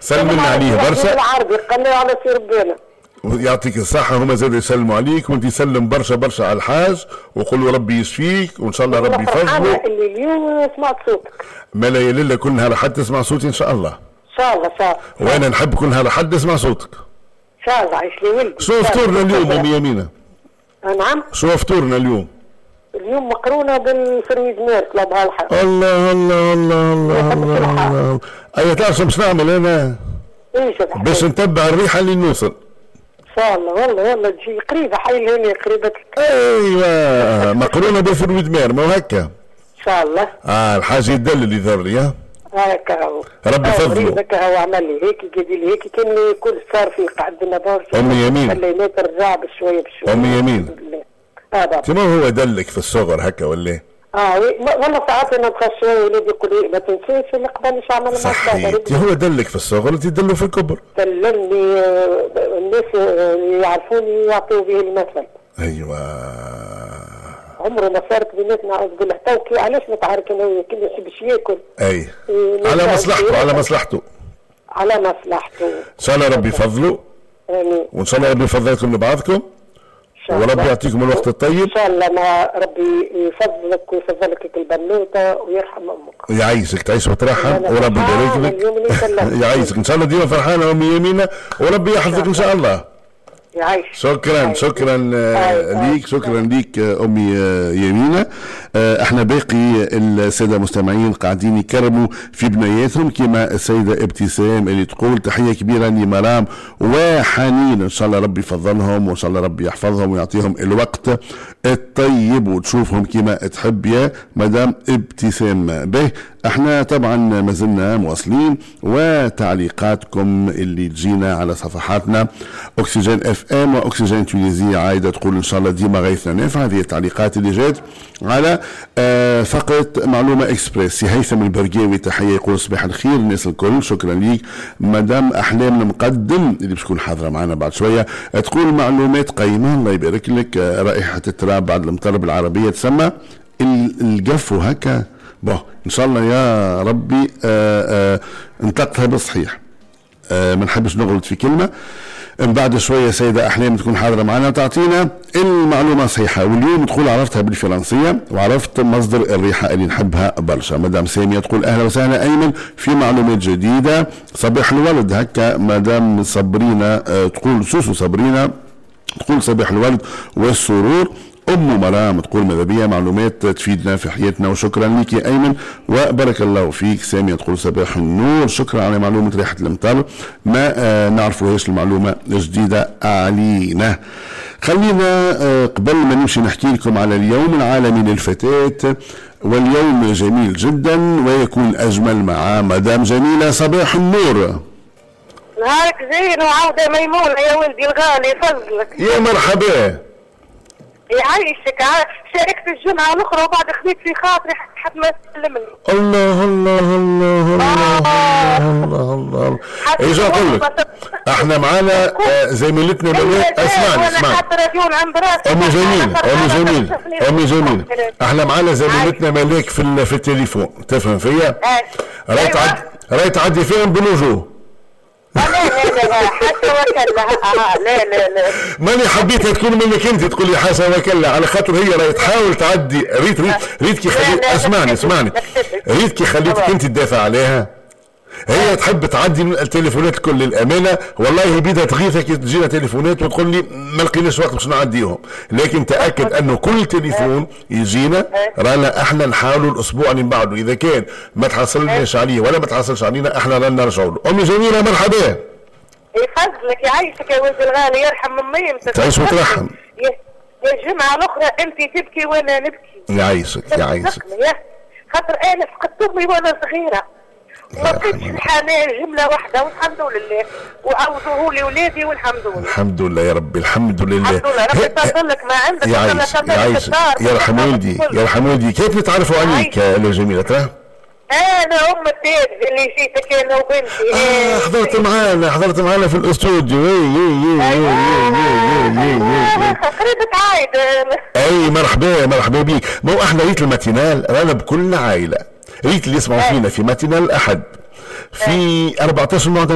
سلم لنا عليه برشا. العربي قال لي على سير ربنا. يعطيك الصحة، هما زادوا يسلموا عليك، وانت سلم برشا برشا على الحاج، وقول له ربي يشفيك، وان شاء الله ربي يفضله. اللي اليوم سمعت صوتك. ملا يا ليلى كل نهار حد تسمع صوتي ان شاء الله. ان شاء الله ان شاء الله. وانا نحب كل نهار حد يسمع صوتك. ان شاء الله عيش لي ولدي. شو فطورنا اليوم يا يمينة؟ نعم. شو فطورنا اليوم؟ اليوم مقرونه بالفرويد مير طلبها الحق. الله الله الله الله الله الله. اي تعرف باش نعمل انا؟ ايش باش نتبع الريحه اللي نوصل. ان شاء الله والله تجي قريبه حي هنا قريبه. ايوه مقرونه بالفرويد مير مو هكا؟ ان شاء الله. الحاج يدلل يظهر لي. ها هكا هو ربي يفضله. هكا هو عمل لي هيك قال لي هيك كان كل صار في قعدنا برشا. امي يمين. خلينا ترجع بشويه بشويه. امي يمين. هذا ما هو دلك في الصغر هكا ولا؟ والله ساعات انا نتخشى ولادي يقول لي ما تنساش اللي قبل ايش عمل. صحيح هو دلك في الصغر انت تدلوا في الكبر. دللني الناس يعرفوني يعطوا به المثل. ايوه عمره ما صارت بيناتنا اعوذ بالله توكي علاش نتعارك انا وياه كل يحبش ياكل. اي على مصلحته على مصلحته على مصلحته. ان شاء الله ربي يفضله. امين. وان شاء الله ربي يفضلكم لبعضكم وربي يعطيكم الوقت الطيب ان شاء الله. ما ربي يفضلك ويفضلك البنوته ويرحم امك. يعيشك تعيش وترحم وربي يبارك لك. يعيشك ان شاء الله ديما فرحانه امي يمينه وربي يحفظك ان شاء الله. يعيش. شكرا شكرا ليك شكرا ليك امي يمينه. احنا باقي الساده المستمعين قاعدين يكرموا في بنياتهم كما السيده ابتسام اللي تقول تحيه كبيره لمرام وحنين ان شاء الله ربي يفضلهم وان شاء الله ربي يحفظهم ويعطيهم الوقت الطيب وتشوفهم كما تحب يا مدام ابتسام. به احنا طبعا ما زلنا مواصلين وتعليقاتكم اللي تجينا على صفحاتنا اكسجين اف ام واكسجين تونيزية. عايده تقول ان شاء الله ديما غيثنا نافع. هذه التعليقات اللي جات على فقط معلومه اكسبريس. سي هيثم البرقاوي تحيه يقول صباح الخير الناس الكل. شكرا ليك. مدام احلام المقدم اللي بتكون حاضره معنا بعد شويه تقول معلومات قيمه الله يبارك لك. رائحه التراب بعد المطر بالعربيه تسمى القف هكا. ان شاء الله يا ربي انطقتها بالصحيح. ما نحبش نغلط في كلمه. من بعد شويه سيده احلام تكون حاضره معنا وتعطينا المعلومه صحيحه. واليوم تقول عرفتها بالفرنسيه وعرفت مصدر الريحه اللي نحبها برشا. مدام ساميه تقول اهلا وسهلا ايمن في معلومات جديده. صباح الولد هكا. مدام صبرينا تقول سوسو صبرينا تقول صباح الولد والسرور. ام مرام تقول ماذا بيا معلومات تفيدنا في حياتنا. وشكرا لك يا ايمن وبارك الله فيك. ساميه تقول صباح النور. شكرا على معلومه ريحه المطر ما نعرفوهاش المعلومه جديده علينا. خلينا قبل ما نمشي نحكي لكم على اليوم العالمي للفتاه واليوم جميل جدا ويكون اجمل مع مدام جميله. صباح النور. نهارك زين وعودة ميمونة يا ولدي الغالي فضلك. يا مرحبا. يعيشك. شاركت الجمعة الأخرى وبعد خذيت في خاطري حتى ما تسلمني. الله الله الله الله الله الله. ايش اقول لك؟ احنا معانا زميلتنا ملاك. اسمعني امي جميل امي جميل احنا معانا زميلتنا ملاك في التليفون تفهم فيا؟ راهي تعدي فيهم بالوجوه. لا حتى وكلا. لا ماني حبيتها تكون منك انت تقول لي حاسه وكلا على خاطر هي راهي تحاول تعدي. ريت كي خليت اسمعني ريت كي خليتك انت تدافع عليها. هي تحب تعدي من التليفونات الكل للامانه. والله بيدها تغيثك تجينا تليفونات وتقول لي ما لقيناش وقت باش نعديهم. لكن تاكد انه كل تليفون يجينا رانا احنا نحاولوا الاسبوع اللي بعده اذا كان ما تحصلناش عليه ولا ما تحصلش علينا احنا رانا نرجعوا له. امي جميله مرحبا. يفضلك يعيشك يا ولدي الغالي يرحم امي. تعيش وترحم. يا الجمعه الاخرى انت تبكي وانا نبكي. يعيشك خاطر انا فقدت امي وانا صغيره ما بقيتش الحنان جمله واحده والحمد لله وعوضوه لي ولادي والحمد لله. الحمد لله يا ربي الحمد لله. الحمد لله ربي يفضلك ما عندك. يرحم والدي يرحم والدي. كيف نتعرفوا عليك يا جميله ترى؟ انا ام التاج اللي جيتك انا وبنتي. حضرت معانا في الاستوديو. قريبك عايد. اي مرحبا بيك. مو احنا ريت الماتينال رانا بكل عائله. ريت اللي يسمعوا فينا في ماتينال الاحد في 14 نوع